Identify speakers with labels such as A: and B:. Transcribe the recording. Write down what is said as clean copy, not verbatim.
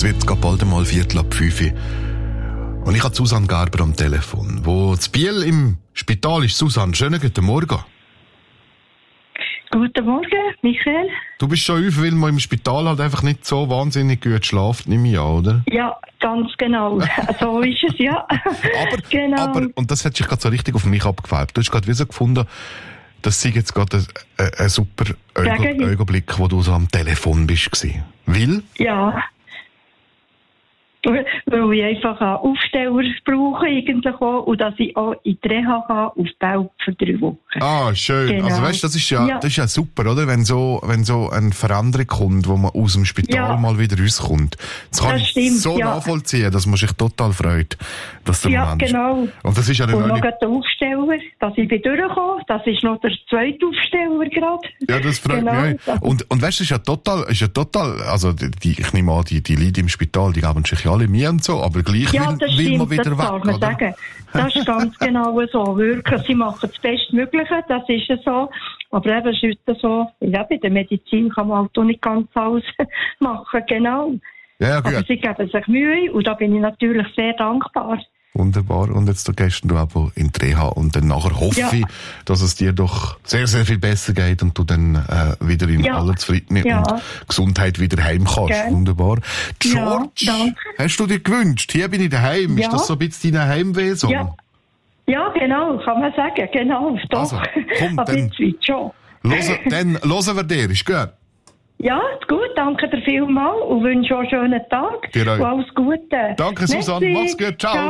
A: wird bald einmal 4:45. Und ich habe Susanne Gerber am Telefon, wo in Biel im Spital ist. Susanne, schönen guten Morgen.
B: Guten Morgen, Michael.
A: Du bist schon häufig, weil man im Spital halt einfach nicht so wahnsinnig gut schlaft, nehme ich an, oder?
B: Ja, ganz genau. So ist es, ja.
A: aber, und das hat sich gerade so richtig auf mich abgefärbt. Du hast gerade wie so gefunden, das sei jetzt gerade ein super Augenblick, wo du so am Telefon bist gewesen. Weil?
B: Ja. Weil ich einfach einen Aufsteller brauche eigentlich auch, und dass ich auch in die Reha kann, auf Belp für 3 Wochen.
A: Ah, schön.
B: Genau.
A: Also weißt, das ist ja super, oder? Wenn so eine Veränderung kommt, wo man aus dem Spital mal wieder rauskommt. Das kann ich so nachvollziehen, dass man sich total freut, dass der Moment ist. Genau. Und das ist ja
B: noch der Aufsteller, dass ich bin durchgekommen. Das ist noch der zweite Aufsteller gerade.
A: Ja, das freut mich auch. Und weißt du, ist ja total, also ich nehme an, die Leute im Spital, die geben sich ja alle mir und so, aber gleich will man wieder
B: das
A: weg,
B: oder? Sagen. Das ist ganz genau so. Wirklich, sie machen das Bestmögliche, das ist ja so. Aber eben, es ist so, ja, bei der Medizin kann man halt auch nicht ganz alles machen, genau.
A: Ja, gut.
B: Aber sie geben sich Mühe und da bin ich natürlich sehr dankbar.
A: Wunderbar. Und jetzt gehst du aber in die Reha und dann nachher hoffe ich, dass es dir doch sehr, sehr viel besser geht und du dann wieder in aller Zufriedenheit und Gesundheit wieder heim kannst. Gern. Wunderbar. George, hast du dir gewünscht? Hier bin ich daheim. Ist das so ein bisschen dein Heimweh?
B: Ja, genau, kann man sagen. Genau, doch.
A: Also, komm, dann
B: schon.
A: Hören wir dir, ist gut?
B: Ja, gut, danke dir vielmals und wünsche auch einen schönen Tag.
A: Dir auch.
B: Und alles Gute.
A: Danke, Susanne. Mach's gut. Ciao.